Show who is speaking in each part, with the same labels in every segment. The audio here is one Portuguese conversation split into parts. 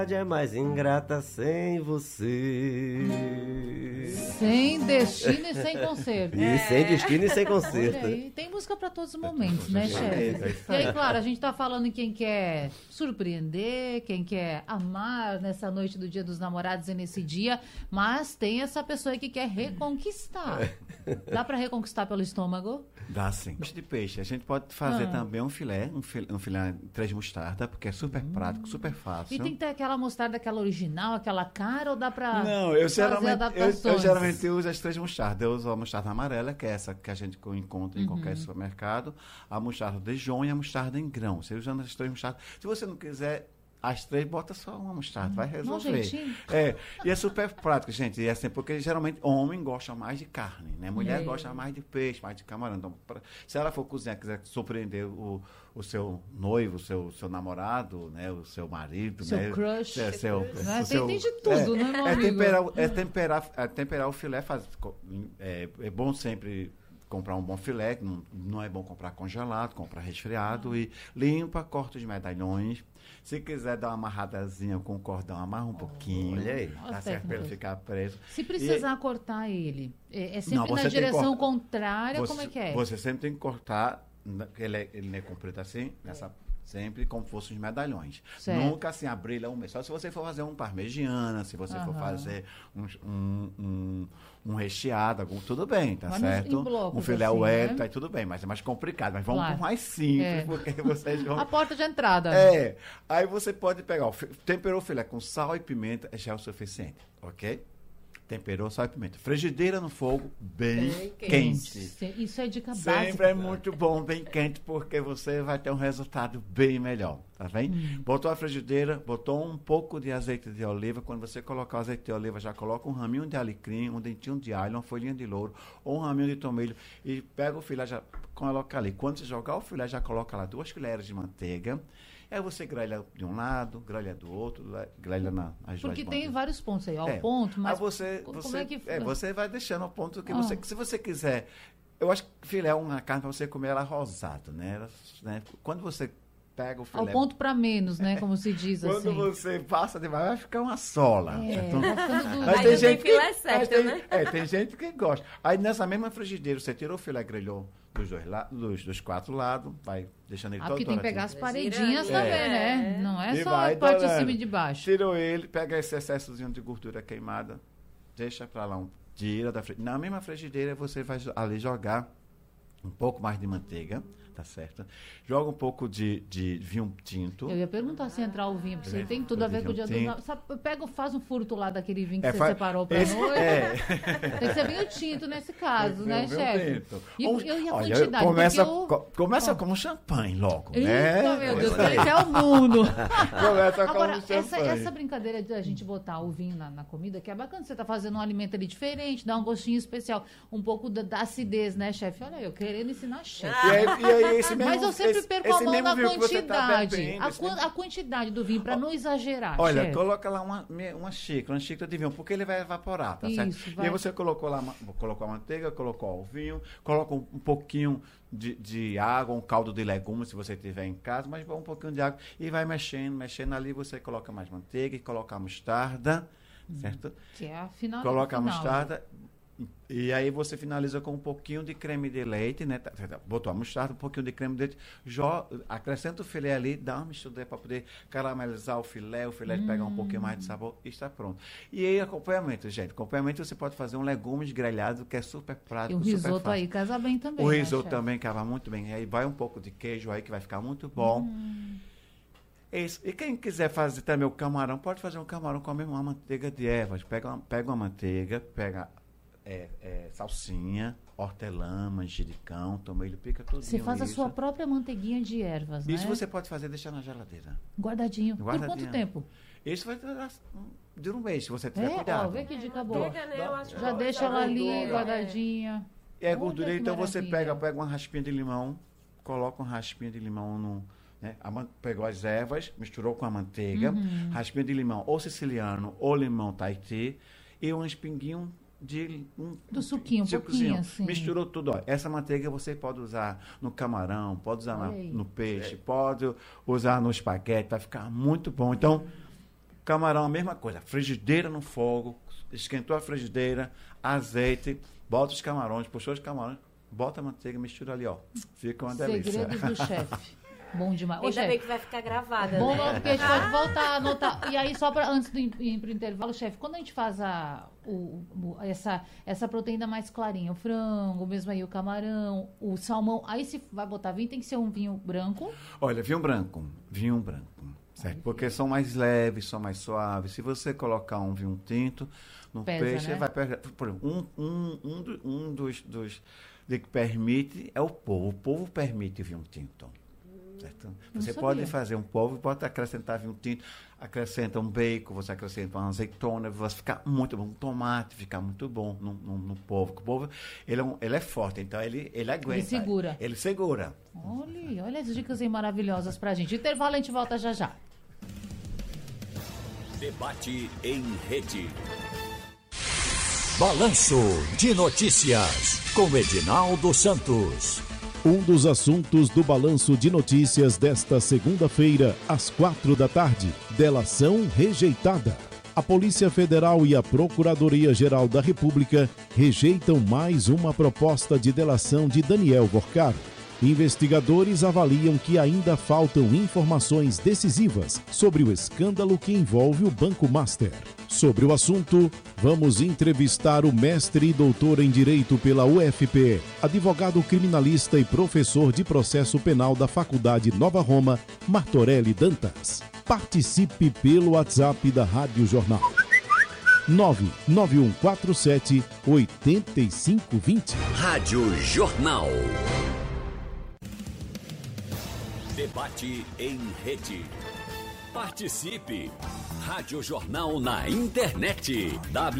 Speaker 1: É mais ingrata sem você.
Speaker 2: Sem destino e sem conserto.
Speaker 1: E sem destino e sem
Speaker 2: Olha
Speaker 1: conserto.
Speaker 2: aí, tem música para todos os momentos, né, chefe? E aí, claro, a gente tá falando em quem quer surpreender, quem quer amar nessa noite do Dia dos Namorados e nesse dia, mas tem essa pessoa aí que quer reconquistar. Dá para reconquistar pelo estômago?
Speaker 3: Dá sim. De peixe. A gente pode fazer também um filé três mostarda, porque é super prático, super fácil.
Speaker 2: E tem que ter aquela mostarda, aquela original, aquela cara, ou dá pra
Speaker 3: Não, eu
Speaker 2: fazer adaptações?
Speaker 3: eu geralmente uso as três mostardas. Eu uso a mostarda amarela, que é essa que a gente encontra em qualquer supermercado, a mostarda de Dijon e a mostarda em grão. Você usando as três mostardas. Se você não quiser as três, bota só uma mostarda, vai resolver. E é super prático, gente. E é assim, porque geralmente homem gosta mais de carne, né? Mulher gosta mais de peixe, mais de camarão. Então, se ela for cozinhar, quiser surpreender o seu noivo, o seu namorado, né? O seu marido,
Speaker 2: seu
Speaker 3: né?
Speaker 2: crush.
Speaker 3: Tem
Speaker 2: de tudo, né, meu amigo?
Speaker 3: Temperar o filé. É bom sempre comprar um bom filé, não é bom comprar congelado, comprar resfriado e limpa, corta os medalhões. Se quiser dar uma amarradazinha com o cordão, amarra um pouquinho.
Speaker 1: Olha aí.
Speaker 3: Tá certo para ele ficar preso.
Speaker 2: Se precisar cortar ele, é sempre na direção contrária, como é que é?
Speaker 3: Você sempre tem que cortar, ele não é comprido assim, sempre como se fossem os medalhões.
Speaker 2: Certo.
Speaker 3: Nunca assim, abrir um mês. Só se você for fazer um parmegiana, se você for fazer um recheado, tudo bem, tá certo?
Speaker 2: Em blocos,
Speaker 3: um filé
Speaker 2: assim,
Speaker 3: Wellington,
Speaker 2: né?
Speaker 3: Aí tudo bem, mas é mais complicado. Mas vamos por mais simples, porque vocês vão...
Speaker 2: A porta de entrada.
Speaker 3: Aí você pode pegar, temperou o filé com sal e pimenta, já é o suficiente, ok? Temperou, sal e pimenta. Frigideira no fogo, bem quente.
Speaker 2: Isso é dica básica.
Speaker 3: Sempre é muito bom, bem quente, porque você vai ter um resultado bem melhor, tá vendo? Botou a frigideira, botou um pouco de azeite de oliva. Quando você colocar o azeite de oliva, já coloca um raminho de alecrim, um dentinho de alho, uma folhinha de louro ou um raminho de tomilho e pega o filé, já coloca ali. Quando você jogar o filé, já coloca lá 2 colheres de manteiga. Aí você grelha de um lado, grelha do outro, grelha nas duas
Speaker 2: Porque
Speaker 3: bandas.
Speaker 2: tem vários pontos aí, ao ponto, mas
Speaker 3: como é que... você vai deixando ao ponto que se você quiser... Eu acho que filé é uma carne para você comer ela rosada, né? Quando você pega o filé...
Speaker 2: Ao ponto para menos, né? Como se diz assim.
Speaker 3: Quando você passa demais, vai ficar uma sola.
Speaker 4: Mas tem gente que... filé certo, né?
Speaker 3: Tem gente que gosta. Aí nessa mesma frigideira, você tirou o filé, grelhou dos 4 lados, vai deixando ele todo
Speaker 2: porque tem que pegar as paredinhas
Speaker 4: girando,
Speaker 2: também, né? Não é
Speaker 3: E
Speaker 2: só a parte de cima e de baixo.
Speaker 3: Tirou ele, pega esse excessozinho de gordura queimada, deixa pra lá, tira da frigideira. Na mesma frigideira, você vai ali jogar um pouco mais de manteiga, tá certo? Joga um pouco de vinho tinto.
Speaker 2: Eu ia perguntar se entrar o vinho, porque tem tudo a ver com o dia do Natal. Faz um furto lá daquele vinho que você separou pra noite. Tem que ser vinho tinto nesse caso, né, chefe? E a quantidade?
Speaker 3: Começa com champanhe logo,
Speaker 2: Eita,
Speaker 3: né?
Speaker 2: meu Deus, esse é o mundo.
Speaker 3: Começa
Speaker 2: Agora,
Speaker 3: com champanhe.
Speaker 2: essa brincadeira de a gente botar o vinho na comida, que é bacana, você tá fazendo um alimento ali diferente, dá um gostinho especial, um pouco da acidez, né, chefe? Olha, eu querendo ensinar chefe. Mas eu sempre perco a mão na quantidade. A quantidade do vinho, para não exagerar.
Speaker 3: Olha,
Speaker 2: chefe.
Speaker 3: coloca lá uma xícara de vinho, porque ele vai evaporar, tá certo? E aí você colocou a manteiga, colocou o vinho, coloca um pouquinho de água, um caldo de legumes, se você tiver em casa, mas um pouquinho de água e vai mexendo ali, você coloca mais manteiga e coloca a mostarda, certo?
Speaker 2: Que é a final.
Speaker 3: Coloca a mostarda. E aí você finaliza com um pouquinho de creme de leite, né? Botou a mostarda, um pouquinho de creme de leite, acrescenta o filé ali, dá uma mistura para poder caramelizar o filé pegar um pouquinho mais de sabor e está pronto. E aí acompanhamento, gente. Acompanhamento você pode fazer um legumes grelhados, que é super prático,
Speaker 2: super fácil. O risoto aí casa bem também.
Speaker 3: O risoto também casa muito bem. Aí vai um pouco de queijo aí que vai ficar muito bom. Isso. E quem quiser fazer também o camarão, pode fazer um camarão com a mesma manteiga de ervas. Pega uma manteiga, pega salsinha, hortelã, manjericão, tomilho, pica tudo.
Speaker 2: Você faz a sua própria manteiguinha de ervas, né?
Speaker 3: Isso você pode fazer e deixar na geladeira.
Speaker 2: Guardadinho. Por quanto tempo?
Speaker 3: Isso vai durar um mês, se você tiver cuidado.
Speaker 2: Vê que dica boa. Já
Speaker 4: Já
Speaker 2: deixa ela ali, guardadinha.
Speaker 3: É gordura, então você pega uma raspinha de limão, coloca uma raspinha de limão no... Né? Pegou as ervas, misturou com a manteiga, raspinha de limão ou siciliano ou limão Tahiti e um espinguinho
Speaker 2: do suquinho, um pouquinho assim.
Speaker 3: Misturou tudo. Ó. Essa manteiga você pode usar no camarão, pode usar no peixe, pode usar no espaguete, vai ficar muito bom. Então, Camarão, a mesma coisa. Frigideira no fogo, esquentou a frigideira, azeite, bota os camarões, puxou os camarões, bota a manteiga, mistura ali, ó. Fica uma delícia.
Speaker 2: Segredos do chefe. Bom demais.
Speaker 4: Ainda bem que vai ficar gravada,
Speaker 2: bom,
Speaker 4: né?
Speaker 2: Porque a gente pode voltar a anotar. E aí, só antes de ir para o intervalo, chefe, quando a gente faz essa proteína mais clarinha, o frango, mesmo aí o camarão, o salmão, aí se vai botar vinho, tem que ser um vinho branco?
Speaker 3: Olha, vinho branco, certo? Porque são mais leves, são mais suaves. Se você colocar um vinho tinto no peixe, né? Vai pegar. Por exemplo, um dos que permite é o polvo. O polvo permite vinho tinto. Certo? Você pode fazer um polvo, pode acrescentar vinho tinto, acrescenta um bacon, você acrescenta uma azeitona, vai ficar muito bom. Um tomate fica muito bom no polvo. O polvo, ele é forte, então ele aguenta.
Speaker 2: Ele segura.
Speaker 3: Ele segura.
Speaker 2: Olha as dicas aí maravilhosas pra gente. Intervalo, a gente volta já já.
Speaker 5: Debate em rede.
Speaker 6: Balanço de Notícias, com Edinaldo Santos.
Speaker 7: Um dos assuntos do Balanço de Notícias desta segunda-feira, às 16h, delação rejeitada. A Polícia Federal e a Procuradoria-Geral da República rejeitam mais uma proposta de delação de Daniel Vorcaro. Investigadores avaliam que ainda faltam informações decisivas sobre o escândalo que envolve o Banco Master. Sobre o assunto, vamos entrevistar o mestre e doutor em Direito pela UFPE, advogado criminalista e professor de processo penal da Faculdade Nova Roma, Martorelli Dantas. Participe pelo WhatsApp da Rádio Jornal. 99147-8520.
Speaker 6: Rádio Jornal.
Speaker 5: Debate em rede. Participe! Rádio Jornal na internet.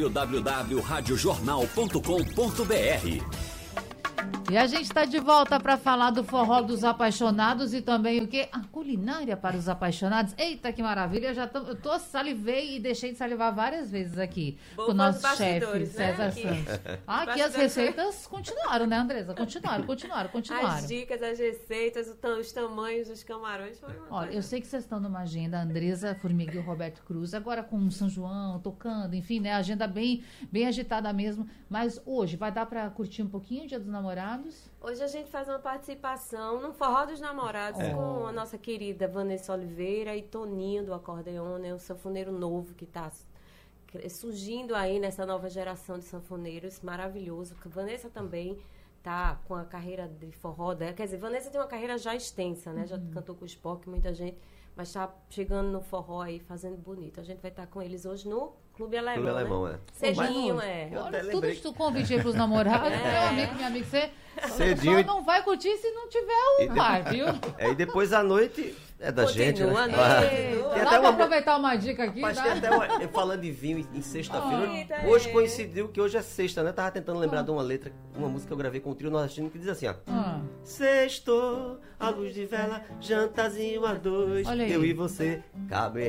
Speaker 5: www.radiojornal.com.br.
Speaker 2: E a gente está de volta para falar do forró dos apaixonados e também o quê? A culinária para os apaixonados. Eita, que maravilha! Eu salivei e deixei de salivar várias vezes aqui com o nosso chefe, César Santos. Aqui as receitas continuaram, né, Andresa? Continuaram.
Speaker 4: As dicas, as receitas, os tamanhos dos camarões.
Speaker 2: Olha, eu sei que vocês estão numa agenda, a Andresa Formiga e o Roberto Cruz, agora com o São João, tocando, enfim, né? A agenda bem agitada mesmo. Mas hoje, vai dar para curtir um pouquinho o Dia dos Namorados?
Speaker 4: Hoje a gente faz uma participação no Forró dos Namorados com a nossa querida Vanessa Oliveira e Toninho do acordeon, né? Um sanfoneiro novo que está surgindo aí nessa nova geração de sanfoneiros, maravilhoso. Vanessa também tá com a carreira de forró dela, quer dizer, Vanessa tem uma carreira já extensa, né? Já cantou com o Spock, muita gente, mas está chegando no forró aí, fazendo bonito. A gente vai estar com eles hoje no Clube Alemão, né? Cedinho,
Speaker 2: Olha, tudo isso tu convite aí pros namorados, meu amigo, minha amiga, você
Speaker 1: Cedinho.
Speaker 2: Só não vai curtir se não tiver o par, viu?
Speaker 1: E depois à noite é da gente, né?
Speaker 2: Tem até aproveitar uma dica aqui,
Speaker 1: mas
Speaker 2: tá?
Speaker 1: tem até falando de vinho em sexta-feira. Hoje coincidiu que hoje é sexta, né? Tava tentando lembrar de uma letra, uma música que eu gravei com o trio nordestino que diz assim, ó. Sextou, a luz de vela, jantazinho a dois, eu e você, cabe